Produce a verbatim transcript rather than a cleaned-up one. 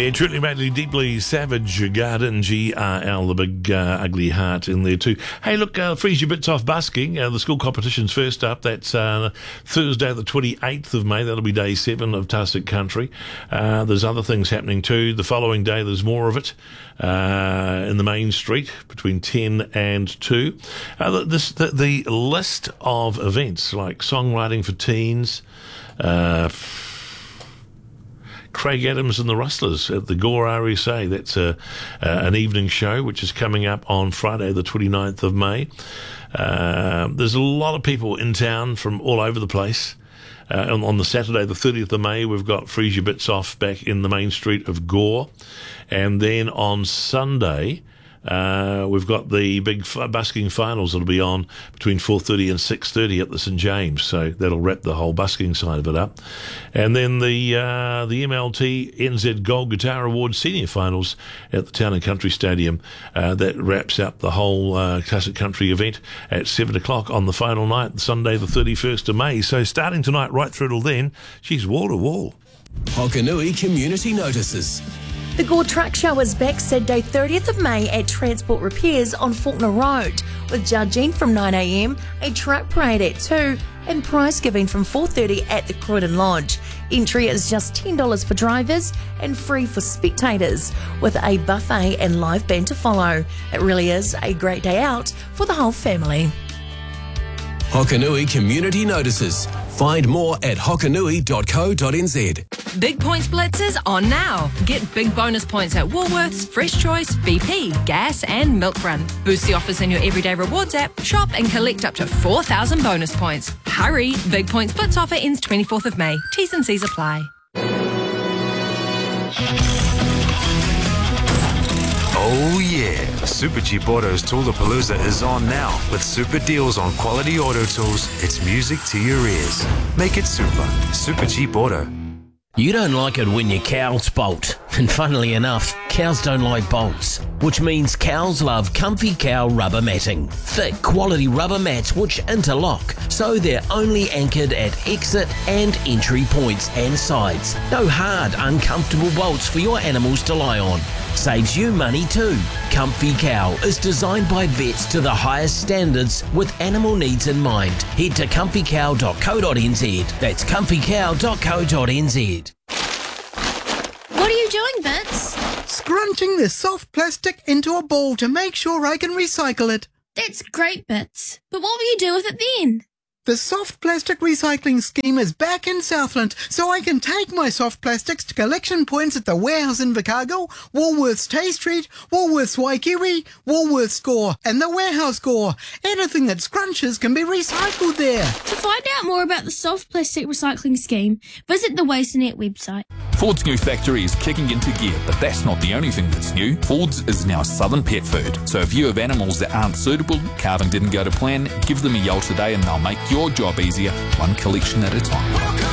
Yeah, truly, madly, deeply savage garden, G R L, the big uh, ugly heart in there too. Hey, look, uh, freeze your bits off busking. Uh, the school competition's first up. That's uh, Thursday, the twenty-eighth of May. That'll be day seven of Tussock Country. Uh, there's other things happening too. The following day, there's more of it uh, in the main street between ten and two. Uh, this, the, the list of events like songwriting for teens, uh, Craig Adams and the Rustlers at the Gore R S A. That's a, uh, an evening show which is coming up on Friday the twenty-ninth of May. Uh, there's a lot of people in town from all over the place. Uh, on, on the Saturday the thirtieth of May, we've got Freeze Your Bits Off back in the main street of Gore. And then on Sunday, Uh, we've got the big f- busking finals that'll be on between four thirty and six thirty at the St James, so that'll wrap the whole busking side of it up. And then the uh, the M L T N Z Gold Guitar Awards Senior Finals at the Town and Country Stadium. Uh, that wraps up the whole uh, Classic Country event at seven o'clock on the final night, Sunday the thirty-first of May. So starting tonight right through till then, she's wall to wall. Hokanui Community Notices. The Gore Truck Show is back Saturday thirtieth of May at Transport Repairs on Faulkner Road, with judging from nine a m, a truck parade at two, and prize giving from four thirty at the Croydon Lodge. Entry is just ten dollars for drivers and free for spectators, with a buffet and live band to follow. It really is a great day out for the whole family. Hokanui Community Notices. Find more at hokanui dot co dot n z. Big Points Blitz is on now. Get big bonus points at Woolworths, Fresh Choice, B P, Gas and Milk Run. Boost the offers in your Everyday Rewards app. Shop and collect up to four thousand bonus points. Hurry! Big Points Blitz offer ends twenty-fourth of May. T's and C's apply. Oh yeah, Super Cheap Auto's Toolepalooza is on now with super deals on quality auto tools. It's music to your ears. Make it super. Super Cheap Auto. You don't like it when your cows bolt. And funnily enough, cows don't like bolts. Which means cows love Comfy Cow rubber matting. Thick, quality rubber mats which interlock, so they're only anchored at exit and entry points and sides. No hard, uncomfortable bolts for your animals to lie on. Saves you money too. Comfy Cow is designed by vets to the highest standards with animal needs in mind. Head to comfy cow dot co dot n z. That's comfy cow dot co dot n z. What are you doing, Bits? Scrunching this soft plastic into a ball to make sure I can recycle it. That's great, Bits. But what will you do with it then? The soft plastic recycling scheme is back in Southland, so I can take my soft plastics to collection points at the warehouse in Vicargo, Woolworths Tay Street, Woolworths Waikiri, Woolworths Gore, and the warehouse Gore. Anything that scrunches can be recycled there. To find out more about the soft plastic recycling scheme, visit the WasteNet website. Ford's new factory is kicking into gear, but that's not the only thing that's new. Ford's is now Southern Pet Food. So if you have animals that aren't suitable, calving didn't go to plan, give them a yell today and they'll make your job easier, one collection at a time.